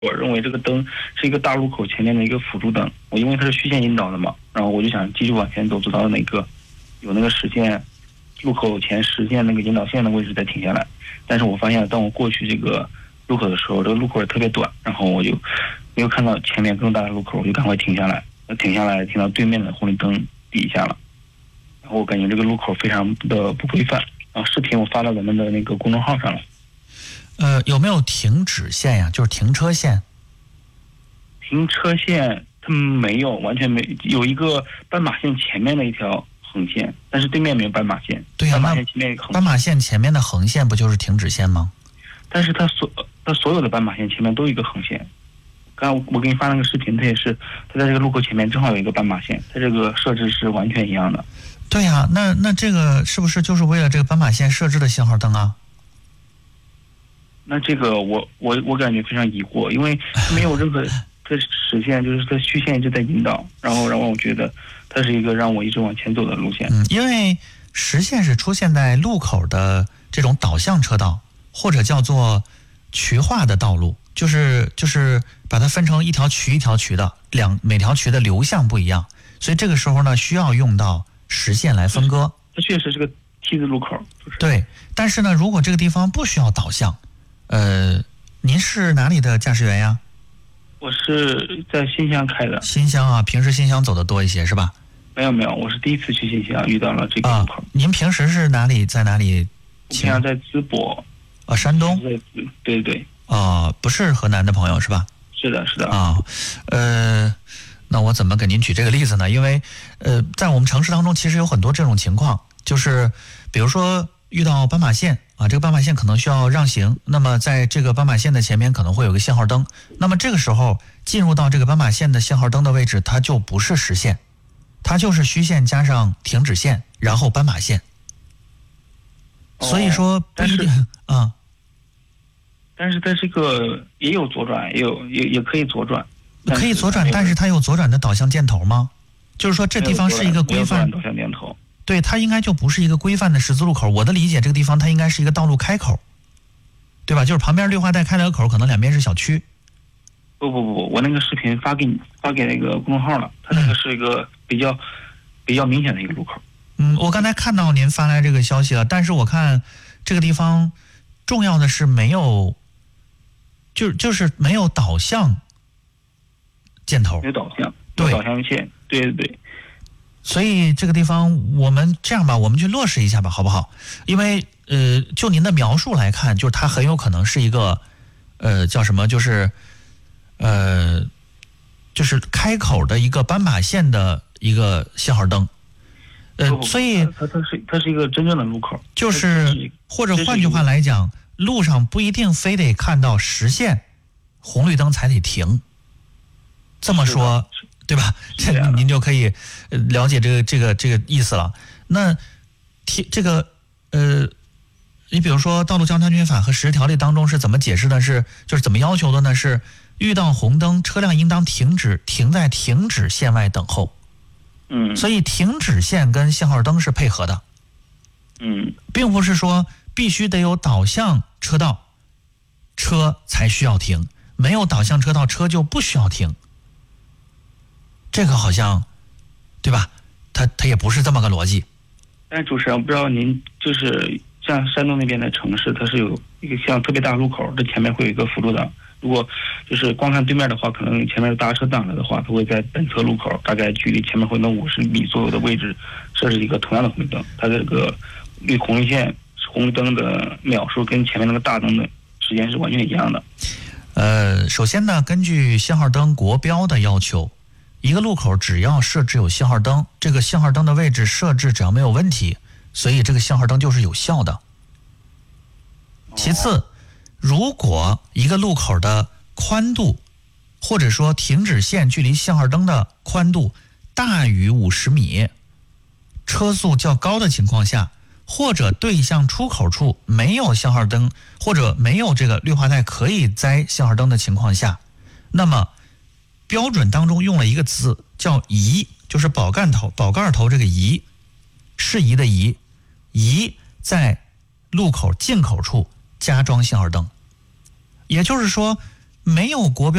我认为这个灯是一个大路口前面的一个辅助灯，我因为它是虚线引导的嘛，然后我就想继续往前走，走到那个有那个实线路口前实线那个引导线的位置再停下来。但是我发现当我过去这个路口的时候，这个路口也特别短，然后我就没有看到前面更大的路口，我就赶快停下来，停到对面的红绿灯底下了。然后我感觉这个路口非常的不规范，然后视频我发到咱们的那个公众号上了。 有没有停止线呀？就是停车线。 停车线它没有，完全没有一个斑马线前面的一条横线，但是对面没有斑马线。 对呀， 斑马线前面一个横线。 斑马线前面的横线不就是停止线吗？ 但是它所有的斑马线前面都有一个横线。刚刚我给你发那个视频，它也是，它在这个路口前面正好有一个斑马线，它这个设置是完全一样的。 对呀，那这个是不是就是为了这个斑马线设置的信号灯啊？ 那这个我感觉非常疑惑，因为没有任何它实线，就是它虚线一直在引导，然后让我觉得它是一个让我一直往前走的路线。 因为实线是出现在路口的这种导向车道，或者叫做渠化的道路，就是把它分成一条渠一条渠的，每条渠的流向不一样，所以这个时候呢需要用到实线来分割。 它确实是个 T 字路口， 对。但是呢，如果这个地方不需要导向，您是哪里的驾驶员呀？ 我是在新乡开的。 新乡啊，平时新乡走的多一些是吧？ 没有，我是第一次去新乡遇到了这个路口。 您平时是在哪里？ 我平常在淄博。 山东。 对。 不是河南的朋友是吧？ 是的。 那我怎么给您举这个例子呢？因为在我们城市当中其实有很多这种情况，就是比如说遇到斑马线啊，这个斑马线可能需要让行，那么在这个斑马线的前面可能会有个信号灯，那么这个时候进入到这个斑马线的信号灯的位置，它就不是实线，它就是虚线加上停止线，然后斑马线。所以说不一定啊。 但是它这个也有左转，也可以左转。 可以左转，但是它有左转的导向箭头吗？就是说这地方是一个规范导向箭头。 对，它应该就不是一个规范的十字路口。我的理解，这个地方它应该是一个道路开口，对吧？就是旁边绿化带开了个口，可能两边是小区。 不，我那个视频发给那个公众号了，它那个是一个比较明显的一个路口。 我刚才看到您发来这个消息了，但是我看这个地方重要的是没有，就是没有导向箭头， 没有导向， 对， 导向线，对。 所以这个地方我们这样吧，我们去落实一下吧，好不好？因为就您的描述来看，就是它很有可能是一个叫什么，就是开口的一个斑马线的一个信号灯。所以它是一个真正的路口， 就是或者换句话来讲，路上不一定非得看到实线红绿灯才得停。这么说对吧？这您就可以了解这个意思了。那这个你比如说《道路交通安全法》和实施条例当中是怎么解释的？就是怎么要求的呢？是遇到红灯，车辆应当停在停止线外等候。所以停止线跟信号灯是配合的。并不是说必须得有导向车道，车才需要停，没有导向车道，车就不需要停。这个好像，对吧？它也不是这么个逻辑。 但主持人，不知道您就是像山东那边的城市，它是有一个像特别大路口，这前面会有一个辅助档。如果就是光看对面的话，可能前面有大车挡了的话，它会在本侧路口大概距离前面会能50米左右的位置设置一个同样的红绿灯。它这个红绿线红绿灯的秒数跟前面那个大灯的时间是完全一样的。 首先呢，根据信号灯国标的要求，一个路口只要设置有信号灯，这个信号灯的位置设置只要没有问题，所以这个信号灯就是有效的。其次，如果一个路口的宽度或者说停止线距离信号灯的宽度大于50米，车速较高的情况下，或者对向出口处没有信号灯或者没有这个绿化带可以栽信号灯的情况下，那么标准当中用了一个词叫宜，就是宝盖头这个宜，适宜的宜，宜在路口进口处加装信号灯。也就是说， 没有国标